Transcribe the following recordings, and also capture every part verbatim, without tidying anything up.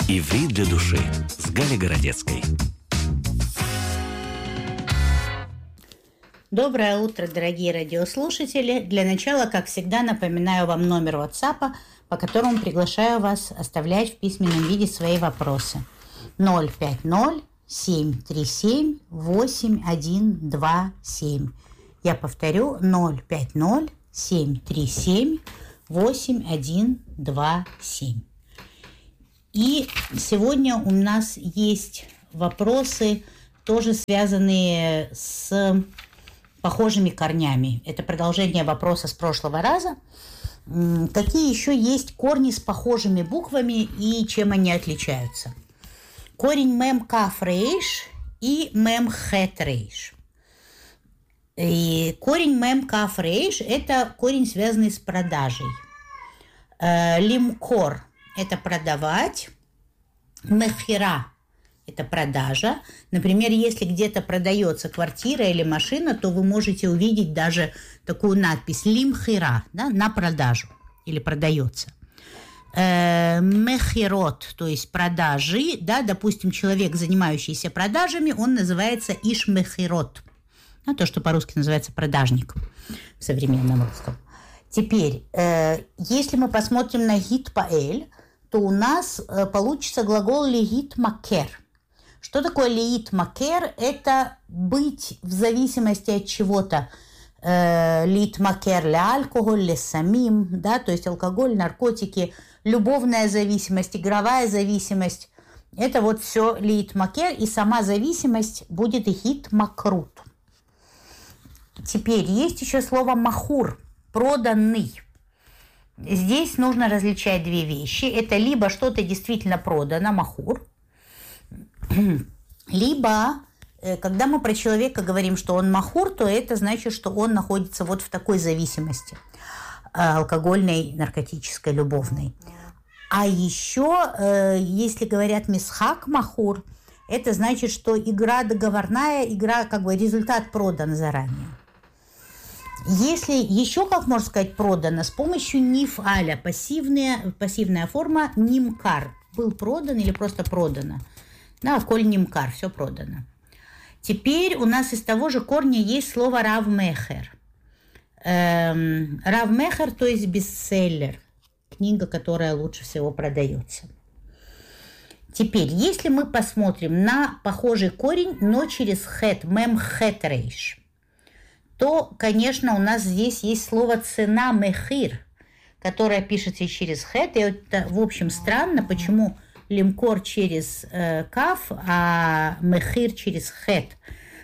Иврит для души с Галей Городецкой. Доброе утро, дорогие радиослушатели. Для начала, как всегда, напоминаю вам номер WhatsApp, по которому приглашаю вас оставлять в письменном виде свои вопросы. ноль пять ноль семь три семь восемь один два семь. Я повторю, ноль пять ноль семь три семь восемь один два семь. И сегодня у нас есть вопросы, тоже связанные с похожими корнями. Это продолжение вопроса с прошлого раза. Какие еще есть корни с похожими буквами и чем они отличаются? Корень мем каф рейш и мем хет рейш. И корень мем каф рейш – это корень, связанный с продажей. Лимкор – это продавать, мехира – это продажа. Например, если где-то продается квартира или машина, то вы можете увидеть даже такую надпись «лимхира», да, на продажу или продается. Э, мехирот, то есть продажи, да, допустим, человек, занимающийся продажами, он называется иш-мехирот, ну, то, что по-русски называется продажник в современном русском. Теперь, э, если мы посмотрим на гит паэль, то у нас э, получится глагол лигит макер. Что такое лигит макер? Это быть в зависимости от чего-то. Э, лигит макер ле алкоголь, ле самим, да, то есть алкоголь, наркотики, любовная зависимость, игровая зависимость. Это вот все лигит макер, и сама зависимость будет гит макрут. Теперь есть еще слово махур, проданный. Здесь нужно различать две вещи. Это либо что-то действительно продано, махур, либо, когда мы про человека говорим, что он махур, то это значит, что он находится вот в такой зависимости, алкогольной, наркотической, любовной. А еще, если говорят мисхак махур, это значит, что игра договорная, игра, как бы результат продан заранее. Если еще, как можно сказать, продано, с помощью ниф аля, пассивная, пассивная форма нимкар, был продан или просто продано. Да, коль нимкар, все продано. Теперь у нас из того же корня есть слово равмехер. Эм, равмехер, то есть бестселлер, книга, которая лучше всего продается. Теперь, если мы посмотрим на похожий корень, но через хет, мем хет рейш, то, конечно, у нас здесь есть слово цена мехир, которое пишется через хет. И это, в общем, странно, почему лимкор через э, каф, а мехир через хет.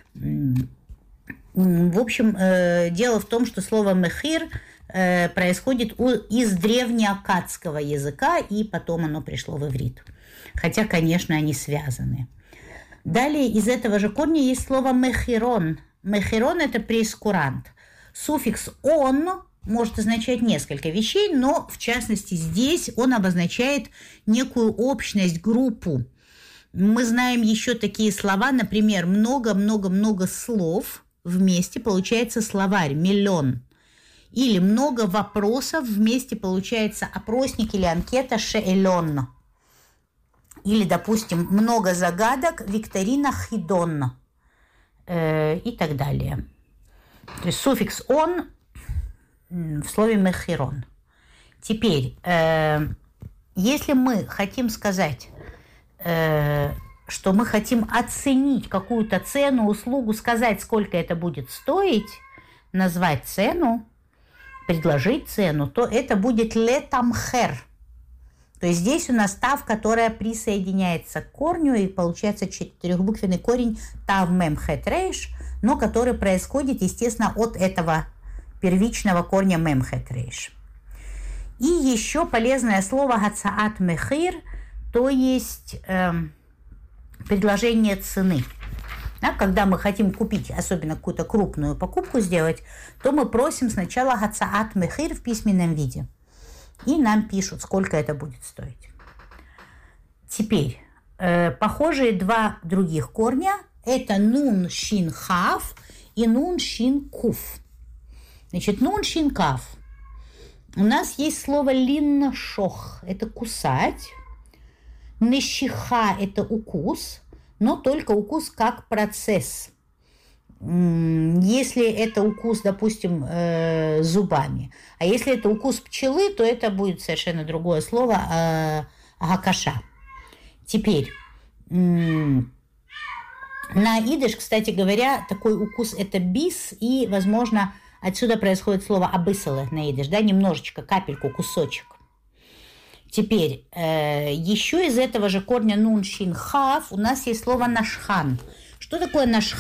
В общем, э, дело в том, что слово мехир э, происходит у, из древнеаккадского языка, и потом оно пришло в иврит. Хотя, конечно, они связаны. Далее из этого же корня есть слово мехирон. Мехирон – это прейскурант. Суффикс «он» может означать несколько вещей, но, в частности, здесь он обозначает некую общность, группу. Мы знаем еще такие слова, например, много-много-много слов вместе получается словарь, миллион. Или много вопросов вместе получается опросник или анкета, шеэлон. Или, допустим, много загадок, викторина, хидон. И так далее. То есть суффикс «он» в слове «мехирон». Теперь, э, если мы хотим сказать, э, что мы хотим оценить какую-то цену, услугу, сказать, сколько это будет стоить, назвать цену, предложить цену, то это будет «летамхер». То есть здесь у нас тав, которая присоединяется к корню, и получается четырехбуквенный корень тав мем хет рейш, но который происходит, естественно, от этого первичного корня мем хет рейш. И еще полезное слово гацаат мехир, то есть э, предложение цены. Да, когда мы хотим купить, особенно какую-то крупную покупку сделать, то мы просим сначала гацаат мехир в письменном виде. И нам пишут, сколько это будет стоить. Теперь, э, похожие два других корня – это нун шин хав и нун шин куф. Значит, нун шин кав. У нас есть слово линна шох – это кусать. Нешиха – это укус, но только укус как процесс. Если это укус, допустим, э, зубами, а если это укус пчелы, то это будет совершенно другое слово э, гакаша. Теперь, э, на идиш, кстати говоря, такой укус – это бис, и, возможно, отсюда происходит слово абысалы на идиш, да, немножечко, капельку, кусочек. Теперь, э, еще из этого же корня нун, шин, хав у нас есть слово нашхан. Что такое нашхан?